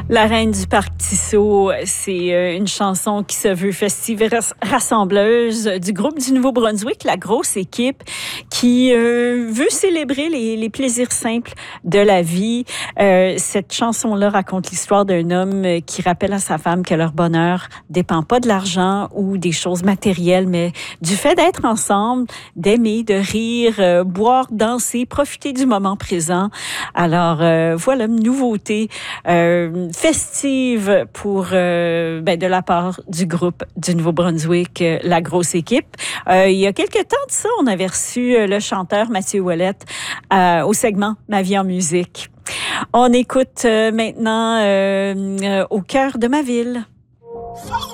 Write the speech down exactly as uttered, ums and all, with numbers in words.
La Reine du Parc Tissot, c'est euh, une chanson qui se veut festive et ras- rassembleuse du groupe du Nouveau-Brunswick, la grosse équipe, qui euh, veut célébrer les, les plaisirs simples de la vie. Euh, cette chanson-là raconte l'histoire d'un homme qui rappelle à sa femme que leur bonheur dépend pas de l'argent ou des choses matérielles, mais du fait d'être ensemble, d'aimer, de rire, euh, boire, danser, profiter du moment présent. Alors, euh, voilà une nouveauté euh, festive pour euh, ben, de la part du groupe du Nouveau-Brunswick, euh, la grosse équipe. Euh, il y a quelques temps de ça, on avait reçu euh, le chanteur Mathieu Ouellette euh, au segment Ma vie en musique. On écoute euh, maintenant euh, euh, Au cœur de ma ville.